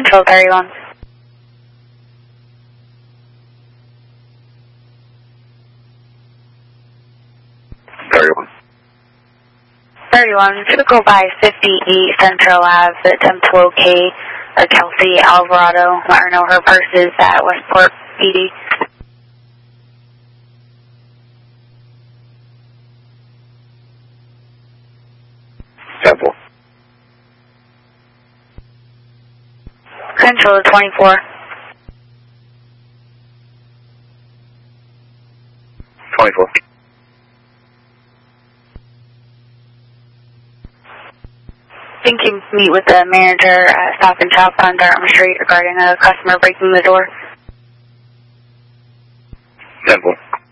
Control 31. 31. 31, should go by 50E Central Ave, attempt to locate a Kelsey Alvarado. Let her know her purse is at Westport PD. Temple. Control 24. 24. Think you meet with the manager at Stop and Shop on Dartmouth Street regarding a customer breaking the door. Temple.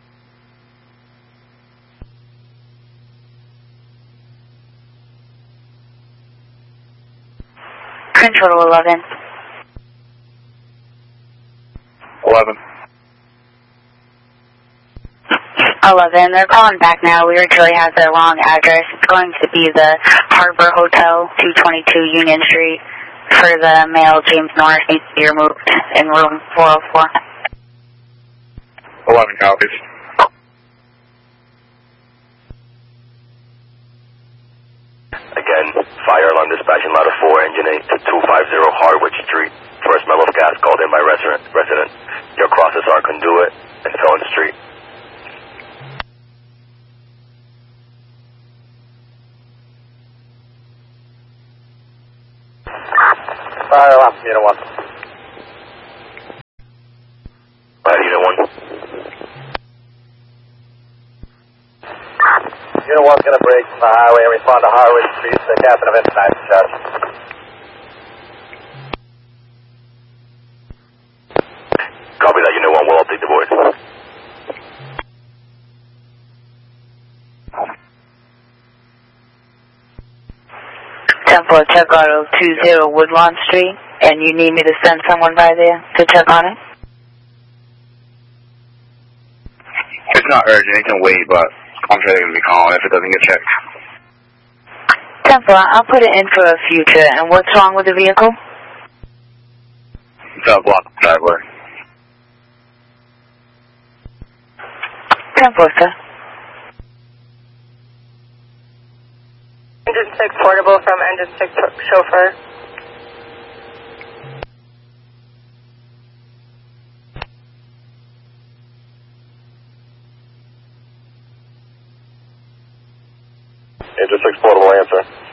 Control 11. 11. 11. They're calling back now. We originally had the wrong address. It's going to be the Harbor Hotel, 222 Union Street. For the male, James Norris needs to be removed in room 404. 11 copies. Again, fire alarm dispatching ladder 4, engine 8 to 250 Harwich Street. First smell of gas called in by resident. Your crosses are Conduit and Felon Street. Fire alarm, Unit 1. Unit 1. Unit 1's going to break from the highway and respond to Harwich Street. The captain of Ensign in charge. Copy that, Unit 1. We'll update the voice. Temple check auto 20 Woodlawn Street, and you need me to send someone by there to check on it? It's not urgent, it can wait, but I'm sure they're going to be calling if it doesn't get checked. Temple, I'll put it in for a future. And what's wrong with the vehicle? It's a block driveway. Temple, sir. Engine 6 portable from Engine 6 chauffeur. Engine 6 portable, answer.